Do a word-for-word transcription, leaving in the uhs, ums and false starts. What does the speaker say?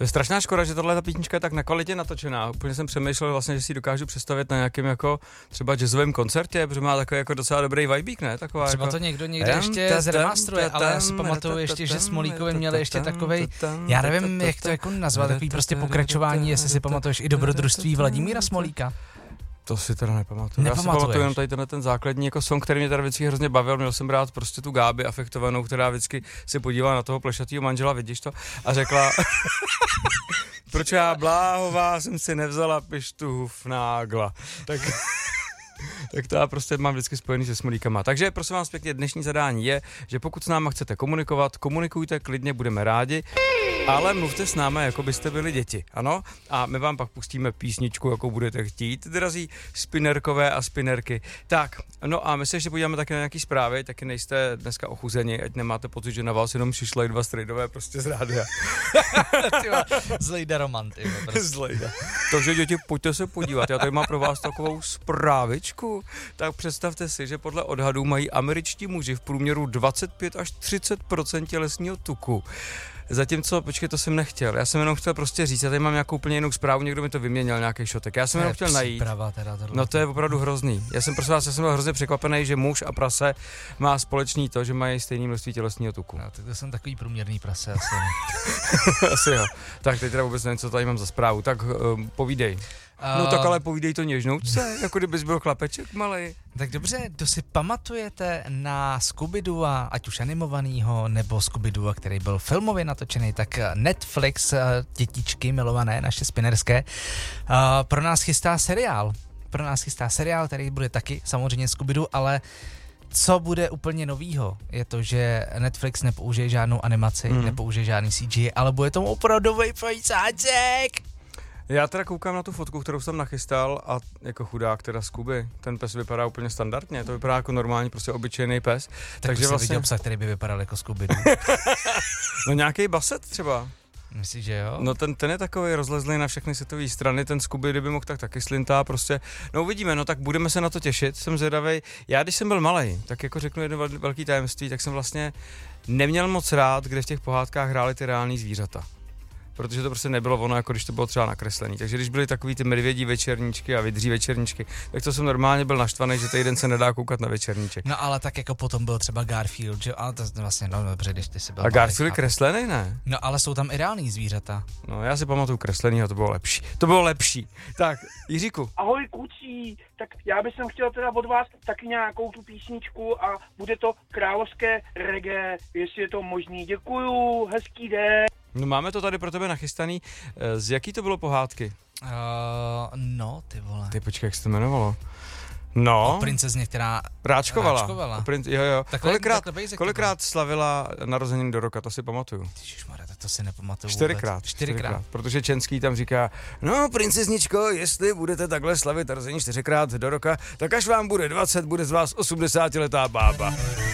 To je strašná škoda, že tohle ta písnička je tak na kvalitě natočená. Úplně jsem přemýšlel vlastně, že si ji dokážu představit na nějakém jako třeba jazzovém koncertě, protože má takový jako docela dobrý vibík, ne? Taková třeba jako... to někdo někde ještě zremastruje, ale já si pamatuju ještě, že Smolíkovi měli ještě takovej, já nevím, jak to jako nazvat, takový prostě pokračování, jestli si pamatuješ i dobrodružství Vladimíra Smolíka. To si teda nepamatuju. Já si pamatuju jenom tady tenhle ten základní jako song, který mě tady vždycky hrozně bavil. Měl jsem rád prostě tu Gábi afektovanou, která vždycky se podívala na toho plešatýho manžela, vidíš to? A řekla, proč já bláhová jsem si nevzala pištu hufnágla. Tak... tak to já prostě mám vždycky spojený se Smolíkama. Takže prosím vás pěkně, dnešní zadání je, že pokud s náma chcete komunikovat, komunikujte, klidně budeme rádi, ale mluvte s námi, jako byste byli děti, ano? A my vám pak pustíme písničku, jakou budete chtít, drazí spinnerkové a spinnerky. Tak, no a my se ještě podíváme taky na nějaký zprávy, taky nejste dneska ochuzeni, ať nemáte pocit, že na vás jenom přišly dva strejdové prostě z rádia. Zlejda romantik. Prostě. Zlejda. Takže děti, pojďte se podívat, já tady mám pro vás takovou zprávičku. Tak představte si, že podle odhadů mají američtí muži v průměru dvacet pět až třicet procent tělesního tuku. Zatímco, počkej, to jsem nechtěl. Já jsem jenom chtěl prostě říct, já tady mám nějakou úplně jinou zprávu, někdo mi to vyměnil, nějaký šotek. Já jsem jenom chtěl najít. Teda no to je opravdu hrozný. Já jsem prosím vás, já jsem byl hrozně překvapený, že muž a prase má společný to, že mají stejné množství tělesního tuku. No, tak to jsem takový průměrný prase asi. Asi jo. Tak teď teda vůbec nevím, co tady mám za zprávu. Tak um, povídej. No tak ale povídej to něžnoučce, jako kdybys byl chlapeček malej. Tak dobře, kdo si pamatujete na Scooby-Doo, ať už animovanýho, nebo Scooby-Doo, který byl filmově natočený, tak Netflix, dětičky milované, naše spinnerské, pro nás chystá seriál. Pro nás chystá seriál, který bude taky samozřejmě Scooby-Doo, ale co bude úplně novýho, je to, že Netflix nepoužije žádnou animaci, hmm. nepoužije žádný C G I, ale bude to opravdový pejsáček. Já teda koukám na tu fotku, kterou jsem nachystal a jako chudák teda Scooby, ten pes vypadá úplně standardně, to vypadá jako normální prostě obyčejný pes. Tak takže vlastně viděl psa, který by vypadal jako Scooby. No nějaký Basset třeba. Myslíš, že jo? No ten, ten je takový rozlezlý na všechny světové strany, ten Scooby, kdyby mohl, tak taky slintá prostě. No uvidíme, no tak budeme se na to těšit, jsem zvědavej. Já když jsem byl malej, tak jako řeknu jedno velký tajemství, tak jsem vlastně neměl moc rád, kde v těch pohádkách hráli ty reální zvířata. Protože to prostě nebylo ono, jako když to bylo třeba nakreslený. Takže když byly takový ty medvědí večerníčky a vydří večerníčky, tak to jsem normálně byl naštvaný, že týden se nedá koukat na večerníček. No ale tak jako potom byl třeba Garfield, že? Ale to vlastně, no dobře, když ty si byl. A Garfield je kreslený, ne? No ale jsou tam i reální zvířata. No já si pamatuju kreslený a to bylo lepší. To bylo lepší. Tak, Jiříku. Ahoj kluci, tak já bych chtěl teda od vás taky nějakou tu písničku a bude to královské reggae, jestli je to možný. Děkuju, hezký den. No máme to tady pro tebe nachystaný. Z jaký to bylo pohádky? Uh, no, ty vole. Ty počkej, jak se to jmenovalo? No. O princezně, která ráčkovala. ráčkovala. Princ, jo, jo. Takhle, kolikrát, takhle kolikrát slavila narozeniny do roka, to si pamatuju. Ježišmarja, tak to si nepamatuju. Čtyřikrát. Čtyřikrát. Protože Čenský tam říká, no princezničko, jestli budete takhle slavit narozeniny čtyřikrát do roka, tak až vám bude dvacet, bude z vás osmdesátiletá bába.